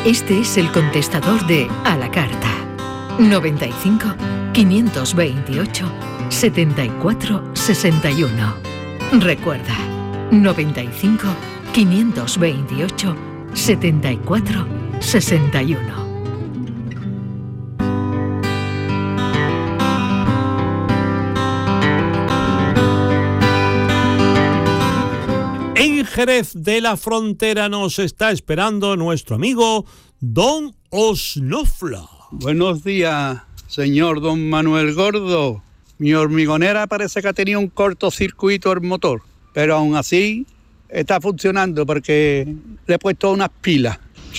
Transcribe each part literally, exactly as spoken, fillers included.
Este es el contestador de A la Carta. noventa y cinco, quinientos veintiocho, setenta y cuatro, sesenta y uno. Recuerda, noventa y cinco, quinientos veintiocho, setenta y cuatro, sesenta y uno. En Jerez de la Frontera nos está esperando nuestro amigo Don Osnofla. Buenos días, señor Don Manuel Gordo. Mi hormigonera parece que ha tenido un cortocircuito el motor, pero aún así está funcionando porque le he puesto unas pilas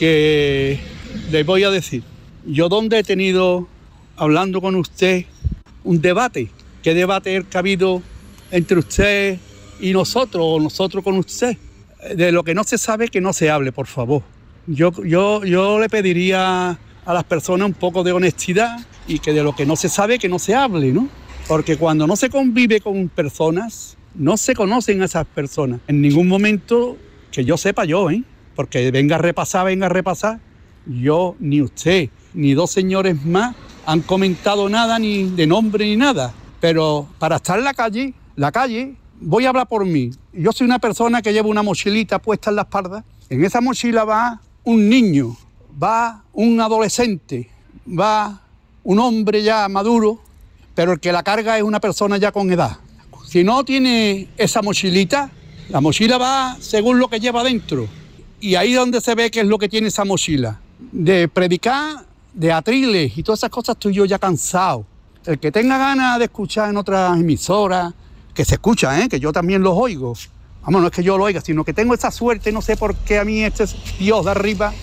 que les voy a decir. Yo donde he tenido, hablando con usted, un debate. ¿Qué debate es el que ha habido entre usted y nosotros, o nosotros con usted? De lo que no se sabe, que no se hable, por favor. Yo, yo, yo le pediría a las personas un poco de honestidad y que de lo que no se sabe, que no se hable, ¿no? Porque cuando no se convive con personas, no se conocen a esas personas. En ningún momento, que yo sepa yo, ¿eh? Porque venga a repasar, venga a repasar, yo, ni usted, ni dos señores más han comentado nada, ni de nombre, ni nada. Pero para estar en la calle, la calle... Voy a hablar por mí. Yo soy una persona que lleva una mochilita puesta en la espalda. En esa mochila va un niño, va un adolescente, va un hombre ya maduro, pero el que la carga es una persona ya con edad. Si no tiene esa mochilita, la mochila va según lo que lleva dentro. Y ahí es donde se ve qué es lo que tiene esa mochila. De predicar, de atriles y todas esas cosas estoy yo ya cansado. El que tenga ganas de escuchar en otras emisoras, que se escucha, ¿eh? Que yo también los oigo. Vamos, no es que yo lo oiga, sino que tengo esa suerte, no sé por qué a mí este Dios de arriba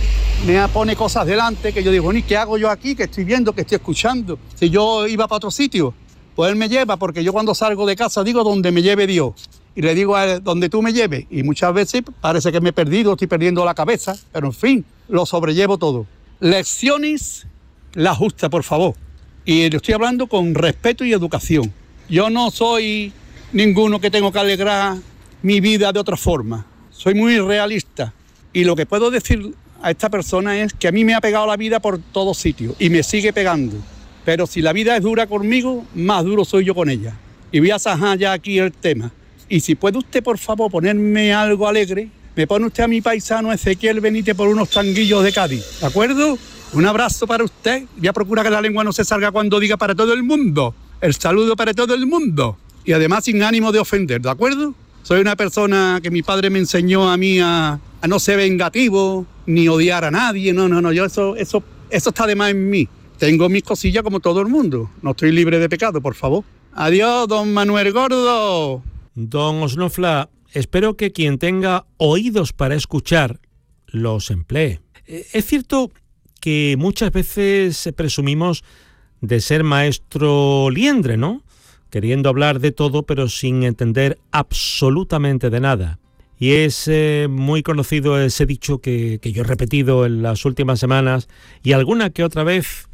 me pone cosas delante que yo digo, ni ¿qué hago yo aquí? Que estoy viendo, que estoy escuchando. Si yo iba para otro sitio, pues él me lleva, porque yo cuando salgo de casa digo donde me lleve Dios. Y le digo a él, donde tú me lleves. Y muchas veces parece que me he perdido, estoy perdiendo la cabeza, pero en fin, lo sobrellevo todo. Lecciones, la justa, por favor. Y le estoy hablando con respeto y educación. Yo no soy ninguno que tengo que alegrar mi vida de otra forma. Soy muy realista. Y lo que puedo decir a esta persona es que a mí me ha pegado la vida por todos sitios y me sigue pegando. Pero si la vida es dura conmigo, más duro soy yo con ella. Y voy a zanjar ya aquí el tema. Y si puede usted, por favor, ponerme algo alegre, me pone usted a mi paisano Ezequiel Benítez por unos tanguillos de Cádiz. ¿De acuerdo? Un abrazo para usted. Voy a procurar que la lengua no se salga cuando diga para todo el mundo. El saludo para todo el mundo. Y además sin ánimo de ofender, ¿de acuerdo? Soy una persona que mi padre me enseñó a mí a, a no ser vengativo, ni odiar a nadie. No, no, no, yo eso, eso, eso está de más en mí. Tengo mis cosillas como todo el mundo. No estoy libre de pecado, por favor. Adiós, don Manuel Gordo. Don Osnofla, espero que quien tenga oídos para escuchar los emplee. Es cierto que muchas veces presumimos de ser maestro liendre, ¿no? Queriendo hablar de todo, pero sin entender absolutamente de nada. Y es eh, muy conocido ese dicho que, que yo he repetido en las últimas semanas, y alguna que otra vez,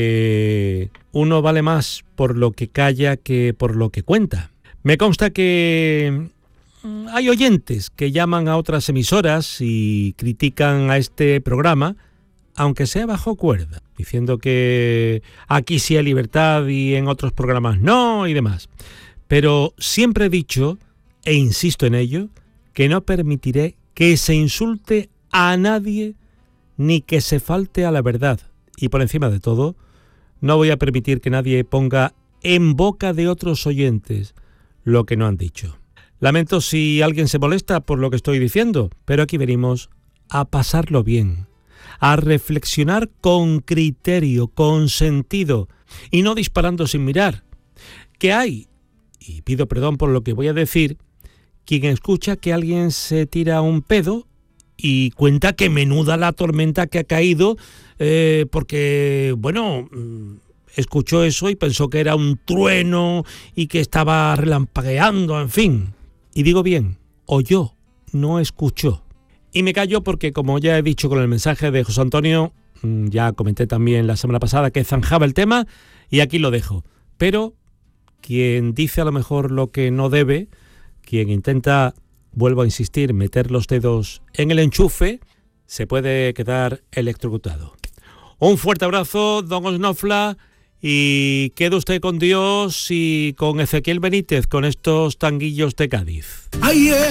que uno vale más por lo que calla que por lo que cuenta. Me consta que hay oyentes que llaman a otras emisoras y critican a este programa, aunque sea bajo cuerda, diciendo que aquí sí hay libertad y en otros programas no y demás. Pero siempre he dicho, e insisto en ello, que no permitiré que se insulte a nadie ni que se falte a la verdad. Y por encima de todo, no voy a permitir que nadie ponga en boca de otros oyentes lo que no han dicho. Lamento si alguien se molesta por lo que estoy diciendo, pero aquí venimos a pasarlo bien, a reflexionar con criterio, con sentido, y no disparando sin mirar. Que hay, y pido perdón por lo que voy a decir, quien escucha que alguien se tira un pedo y cuenta que menuda la tormenta que ha caído, eh, porque, bueno, escuchó eso y pensó que era un trueno y que estaba relampagueando, en fin. Y digo bien, oyó, no escuchó. Y me callo porque, como ya he dicho con el mensaje de José Antonio, ya comenté también la semana pasada que zanjaba el tema y aquí lo dejo. Pero quien dice a lo mejor lo que no debe, quien intenta, vuelvo a insistir, meter los dedos en el enchufe, se puede quedar electrocutado. Un fuerte abrazo, don Osnofla, y quede usted con Dios y con Ezequiel Benítez, con estos tanguillos de Cádiz.